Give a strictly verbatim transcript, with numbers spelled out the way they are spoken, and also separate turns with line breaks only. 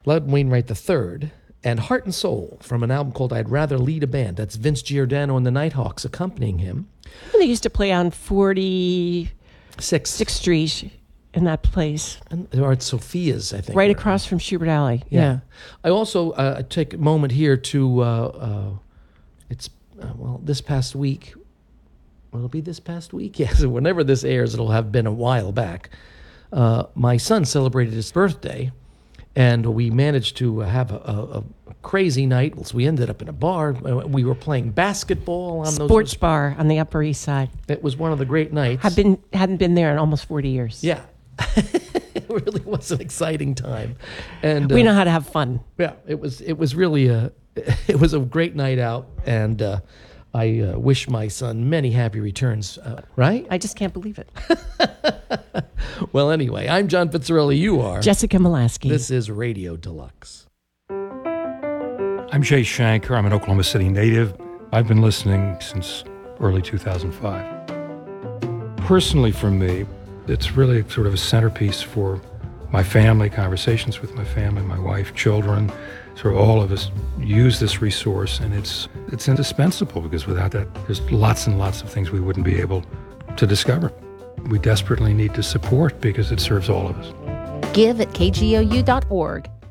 Loudon Wainwright the third, and Heart and Soul from an album called I'd Rather Lead a Band. That's Vince Giordano and the Nighthawks accompanying him.
And they used to play on forty-sixth
Six.
Street in that place.
And, or it's Sophia's, I think.
Right across from Schubert Alley. Yeah. yeah.
I also uh, take a moment here to, uh, uh, it's, uh, well, this past week, will it be this past week? Yes, whenever this airs, it'll have been a while back. Uh, my son celebrated his birthday. And we managed to have a, a, a crazy night. So we ended up in a bar. We were playing basketball on those
sports bar on the Upper East Side.
It was one of the great nights.
Had been hadn't been there in almost forty years.
Yeah, it really was an exciting time, and
we
uh,
know how to have fun.
Yeah, it was. It was really a. It was a great night out, and uh, I uh, wish my son many happy returns. Uh, right?
I just can't believe it.
Well, anyway, I'm John Pizzarelli. You are
Jessica Molaski.
This is Radio Deluxe.
I'm Jay Shanker. I'm an Oklahoma City native. I've been listening since early two thousand five. Personally, for me, it's really sort of a centerpiece for my family, conversations with my family, my wife, children. Sort of all of us use this resource, and it's it's indispensable because without that, there's lots and lots of things we wouldn't be able to discover. We desperately need to support because it serves all of us.
Give at K G O U dot org.